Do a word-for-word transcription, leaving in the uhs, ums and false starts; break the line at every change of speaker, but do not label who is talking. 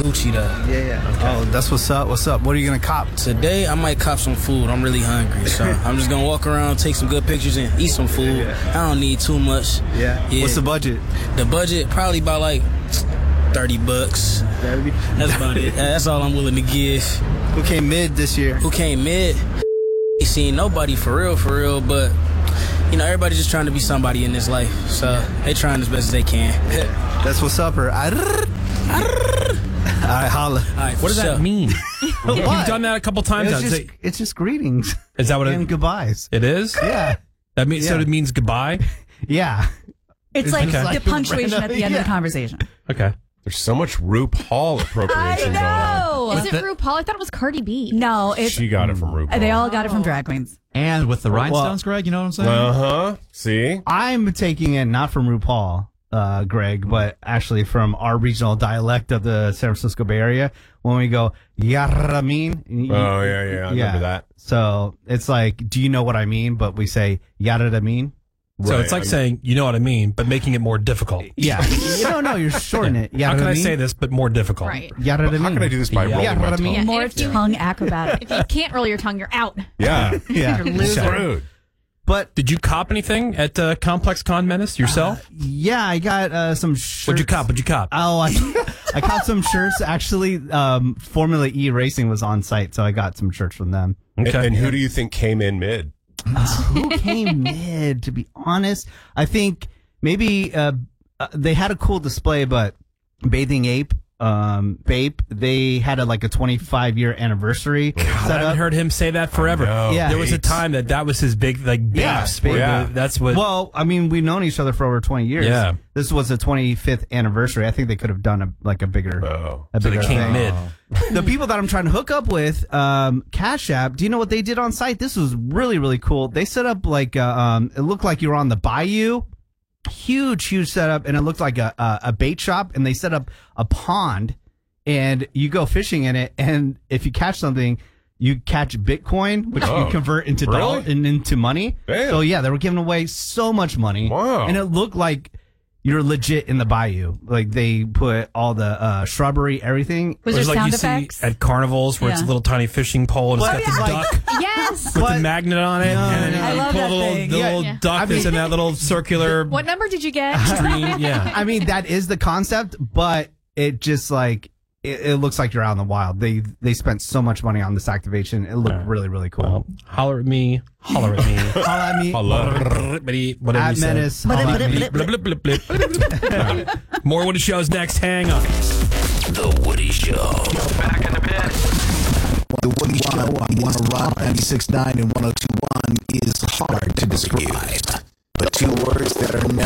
Gucci though.
Yeah, yeah. Okay. Oh, that's what's up. What's up? What are you gonna cop?
Today I might cop some food. I'm really hungry, so I'm just gonna walk around, take some good pictures, and eat some food. Yeah. I don't need too much.
Yeah. yeah. What's the budget?
The budget probably about like thirty bucks. thirty That's about it. That's all I'm willing to give.
Who came mid this year?
Who came mid? Ain't seen nobody for real, for real, but you know, everybody's just trying to be somebody in this life, so they trying as best as they can.
That's what's up, her. All right, holla.
All right,
what does
sure.
that mean? You've done that a couple times.
It's just, it's just greetings.
Is that what it
and goodbyes?
It is?
Yeah.
That means
yeah.
so it means goodbye?
Yeah.
It's, it's like okay. the punctuation at the end yeah. of the conversation.
Okay.
There's so much RuPaul appropriation
I know.
going on.
Is it RuPaul? I thought it was Cardi B.
No, it's
she got it from RuPaul.
They all got it from drag queens.
And with the rhinestones, well, Greg, you know what I'm saying?
Uh huh. See,
I'm taking it not from RuPaul, uh, Greg, but actually from our regional dialect of the San Francisco Bay Area when we go Yaramin.
Oh yeah, yeah, I
yeah.
remember that.
So it's like, do you know what I mean? But we say Yaramin.
So
right,
it's like
I'm,
saying, you know what I mean, but making it more difficult.
Yeah. You don't know, you're shortening it.
How can I say this, but more difficult?
Right.
How can I do this by rolling my tongue?
Yeah, more tongue
you,
acrobatic.
If you can't roll your tongue, you're out.
Yeah.
Yeah.
You're loser.
But
did you cop anything at uh, Complex Con Menace yourself?
Uh, yeah, I got uh, some shirts.
What'd you cop? What'd you cop?
Oh, I, I caught some shirts. Actually, um, Formula E Racing was on site, so I got some shirts from them.
Okay. And, and who do you think came in mid?
Uh, who came mid, to be honest? I think maybe uh, uh, they had a cool display, but Bathing Ape, um, Bape, they had a, like a twenty-five year anniversary.
God, I haven't heard him say that forever.
Yeah.
There was a time that that was his big, like,
yeah,
Bapes. Where
yeah.
the, that's what.
Well, I mean, we've known each other for over twenty years.
Yeah.
This was the twenty-fifth anniversary. I think they could have done a like a bigger,
oh.
a
so
bigger
they came
thing.
mid.
The people that I'm trying to hook up with, um, Cash App, do you know what they did on site? This was really, really cool. They set up like, uh, um, it looked like you were on the bayou. Huge, huge setup. And it looked like a, a, a bait shop. And they set up a pond and you go fishing in it. And if you catch something, you catch Bitcoin, which
oh,
you convert into
really?
dollar and into money.
Damn.
So yeah, they were giving away so much money.
Wow.
And it looked like you're legit in the bayou. Like they put all the uh, shrubbery, everything.
Was
it was
there
like
sound
you
effects?
see at carnivals where
Yeah.
it's a little tiny fishing pole and
But
it's got
yeah,
this
like-
duck
Yes.
with
But-
the magnet on it.
No,
and then
no,
you
I love
pull
that
the little,
thing.
the
Yeah.
little
Yeah.
duck
I
that's
mean-
in that little circular
What number did you get?
stream. Yeah.
I mean, that is the concept, but it just like it, it looks like you're out in the wild. They they spent so much money on this activation. It looked
Right.
really, really cool.
Well, holler at me. Holler at me.
Holla at me.
Whatever
At
you said.
Menace. Holla at me.
Blip, blip, blip, blip. All right. More Woody Shows next. Hang on.
The Woody Show.
Back in the pit.
The Woody Show on one oh Rock ninety-six point nine and one oh two point one is hard to describe, but two words that are never